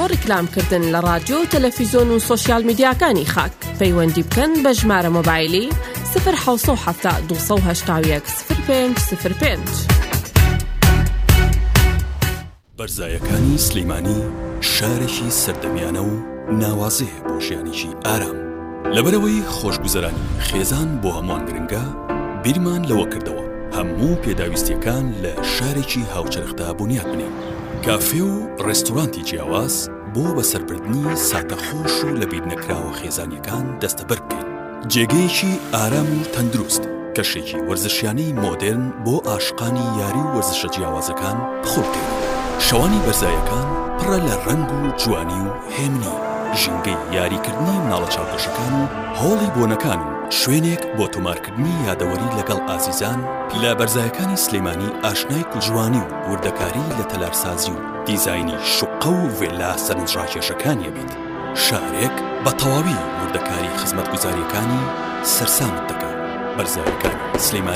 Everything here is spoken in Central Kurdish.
بۆ ڕیکلامکردن لە رادیۆ و تەلەڤیزۆن و سۆشیال میدیاکانی خاک پەیوەندی بکەن بە ژمارە مۆبایلی 070 281 0505. بەرزایەکانی سلەیمانی شارێکی سەردەمیانە و ناوازەیە بۆ ژیانێکی ئارام. لەبەرەوەی خۆشگوزەرانی خێزان بۆ هەمووان گرنگە، بیرمان لەوە کردەوە هەموو پێداویستیەکان لە شارێکی هاوچەرخدا بنیاد بنێن. کافێ و ڕێستۆرانتی جیاواز بۆ بەسەربردنی ساتەخۆش و لە بیر نەکراوە خێزانیەکان دەستەبەر بکەین. جێگەیەکی ئارام و تەندروست، کەشێکی وەرزشیانەی مۆدێرن بۆ عاشقانی یاری و وەرزشە جیاوازەکان بخۆ بکەین. شەوانی بەرزایەکان پڕە لە ڕەنگ و جوانی و هێمنی، ژینگەی یاریکردنی مناڵە چاوپۆشەکان و هۆڵی بۆنەکان و شوێنێک بۆ تۆمارکردنی یادەوەری لەگەڵ ئازیزان. لە بەرزایەکانی سلەیمانی ئاشنای کوژوانی و وردەکاری لە تەلارسازی و دیزاینی شوقە و ڤێلا سەرنجڕاکێشەکانیە بێت. شارێک بە تەواوی وردەکاری خزمەتگوزاریەکانی سەرسامت دەکات. بەرزایەکانی سلەیمانی